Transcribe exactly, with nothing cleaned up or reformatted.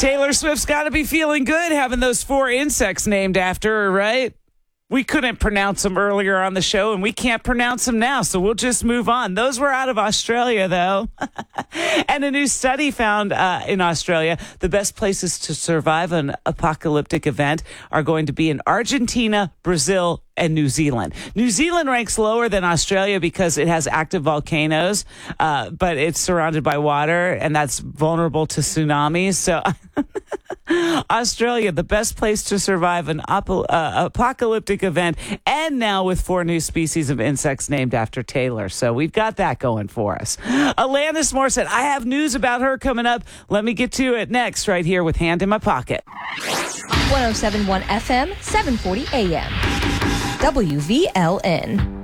Taylor Swift's got to be feeling good having those four insects named after her, right? We couldn't pronounce them earlier on the show, and we can't pronounce them now, so we'll just move on. Those were out of Australia, though. And a new study found uh, in Australia the best places to survive an apocalyptic event are going to be in Argentina, Brazil, and New Zealand. New Zealand ranks lower than Australia because it has active volcanoes, uh, but it's surrounded by water, and that's vulnerable to tsunamis. So Australia, the best place to survive an apo- uh, apocalyptic event, and now with four new species of insects named after Taylor. So we've got that going for us. Alanis Morissette, I have news about her coming up. Let me get to it next right here with Hand in My Pocket. one oh seven point one F M, seven forty A M. W V L N.